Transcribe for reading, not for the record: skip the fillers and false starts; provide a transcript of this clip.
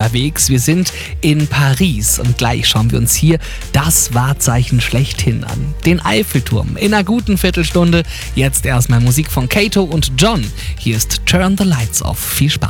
unterwegs. Wir sind in Paris und gleich schauen wir uns hier das Wahrzeichen schlechthin an. Den Eiffelturm in einer guten Viertelstunde. Jetzt erstmal Musik von Kato und John. Hier ist Turn the Lights Off. Viel Spaß.